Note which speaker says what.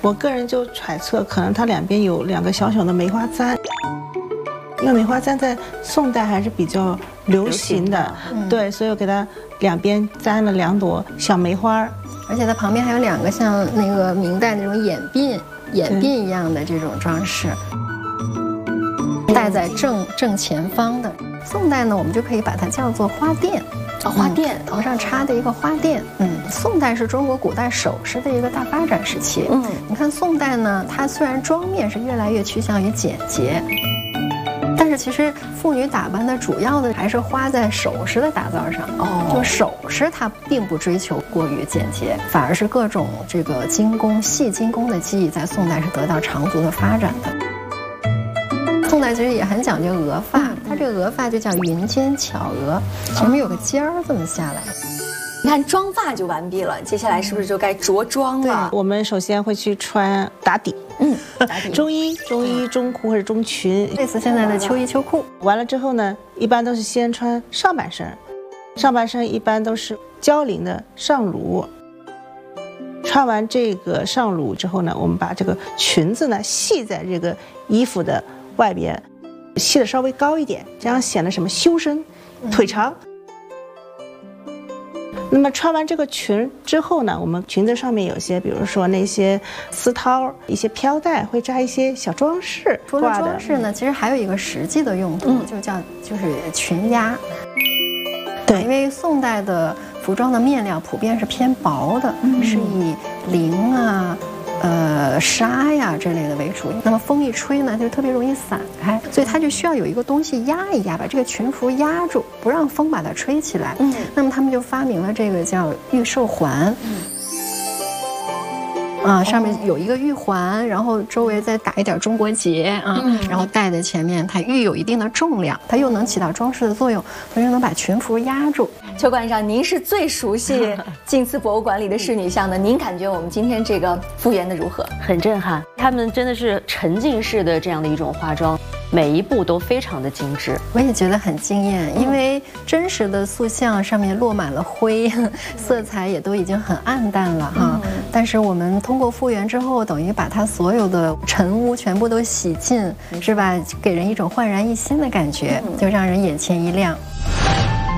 Speaker 1: 我个人就揣测，可能它两边有2个小小的梅花簪，因为梅花簪在宋代还是比较流行的，对，所以我给它两边簪了2朵小梅花，
Speaker 2: 而且它旁边还有2个像那个明代那种眼鬓一样的这种装饰，戴在正前方的。宋代呢，我们就可以把它叫做花钿。
Speaker 3: 花钿，
Speaker 2: 头上插的一个花钿。宋代是中国古代首饰的一个大发展时期。你看宋代呢，它虽然妆面是越来越趋向于简洁，但是其实妇女打扮的主要的还是花在首饰的打造上。就首饰它并不追求过于简洁，反而是各种这个精工、细精工的技艺在宋代是得到长足的发展的。宋代其实也很讲究额发，它这个额发就叫云间巧额，前面有个尖儿这么下来。
Speaker 3: 你看妆发就完毕了，接下来是不是就该着装了？
Speaker 1: 我们首先会去穿打底，
Speaker 3: 打底
Speaker 1: 中衣、中裤或者中裙，
Speaker 2: 类似现在的秋衣秋裤。
Speaker 1: 完了之后呢，一般都是先穿上半身，上半身一般都是交领的上襦。穿完这个上襦之后呢，我们把这个裙子呢系在这个衣服的外边，系得稍微高一点，这样显得什么修身、腿长。那么穿完这个裙之后呢，我们裙子上面有些，比如说那些丝绦、一些飘带，会扎一些小装饰。
Speaker 2: 除了装饰呢，其实还有一个实际的用途，就是裙压。对，因为宋代的服装的面料普遍是偏薄的，是以绫啊、纱呀这类的为主。那么风一吹呢，就特别容易散开，所以它就需要有一个东西压一压，把这个裙服压住，不让风把它吹起来。那么他们就发明了这个叫玉绶环。上面有一个玉环，然后周围再打一点中国结然后戴在前面，它玉有一定的重量，它又能起到装饰的作用，它又能把裙服压住。
Speaker 3: 邱馆长，您是最熟悉晋祠博物馆里的仕女像的，您感觉我们今天这个复原的如何？
Speaker 4: 很震撼，他们真的是沉浸式的这样的一种化妆，每一步都非常的精致。
Speaker 2: 我也觉得很惊艳，因为真实的塑像上面落满了灰，色彩也都已经很暗淡了哈。但是我们通过复原之后，等于把它所有的尘污全部都洗尽，是吧？给人一种焕然一新的感觉，就让人眼前一亮。